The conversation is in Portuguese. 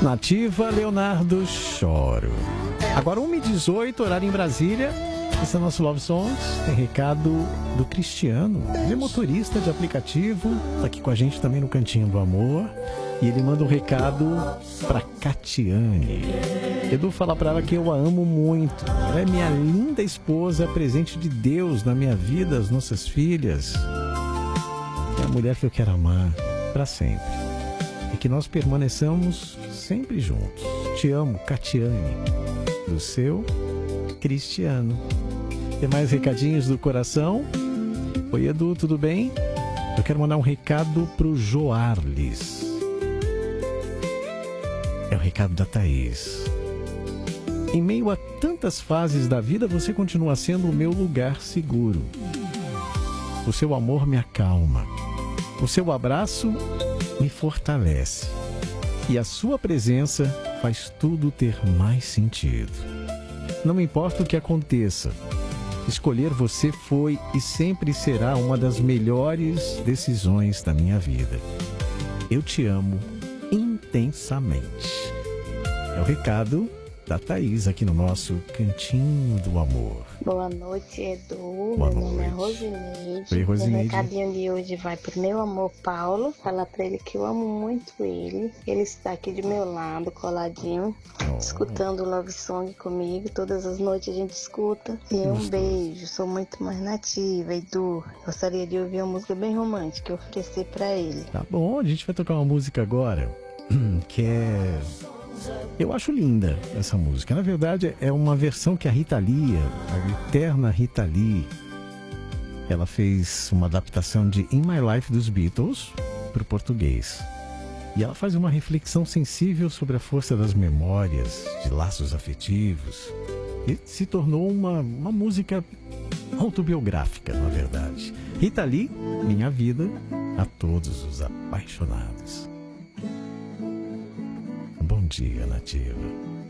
Nativa, Leonardo, choro. Agora 1h18, horário em Brasília. Esse é o nosso Love Songs. Tem recado do Cristiano. Ele é motorista de aplicativo. Tá aqui com a gente também no Cantinho do Amor. E ele manda um recado pra Catiane. Edu, fala pra ela que eu a amo muito. Ela é minha linda esposa, presente de Deus na minha vida, as nossas filhas. É a mulher que eu quero amar pra sempre. E que nós permaneçamos sempre juntos. Te amo, Catiane. Do seu Cristiano. Tem mais recadinhos do coração? Oi, Edu, tudo bem? Eu quero mandar um recado pro Joarles. É o recado da Thaís. Em meio a tantas fases da vida, você continua sendo o meu lugar seguro. O seu amor me acalma. O seu abraço me fortalece. E a sua presença faz tudo ter mais sentido. Não importa o que aconteça, escolher você foi e sempre será uma das melhores decisões da minha vida. Eu te amo intensamente. É o recado da Thaís aqui no nosso Cantinho do Amor. Boa noite, Edu. Boa meu nome é noite. Rosineide. Oi, Rosineide. O recadinho de hoje vai pro meu amor Paulo. Falar pra ele que eu amo muito ele. Ele está aqui do meu lado, coladinho, escutando o Love Song comigo. Todas as noites a gente escuta. E um beijo. Sou muito mais nativa, Edu. Gostaria de ouvir uma música bem romântica e oferecer pra ele. Tá bom, a gente vai tocar uma música agora que é... Eu acho linda essa música. Na verdade, é uma versão que a Rita Lee, a eterna Rita Lee, ela fez uma adaptação de In My Life dos Beatles para o português. E ela faz uma reflexão sensível sobre a força das memórias, de laços afetivos. E se tornou uma música autobiográfica, na verdade. Rita Lee, Minha Vida, a todos os apaixonados. Bom dia, Nativa.